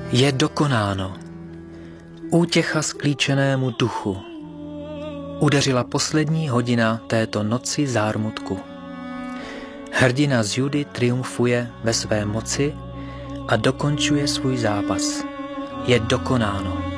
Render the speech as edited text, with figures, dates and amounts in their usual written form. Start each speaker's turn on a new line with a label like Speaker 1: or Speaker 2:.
Speaker 1: Je dokonáno. Útěcha sklíčenému duchu. Udeřila poslední hodina této noci zármutku. Hrdina z Judy triumfuje ve své moci a dokončuje svůj zápas. Je dokonáno.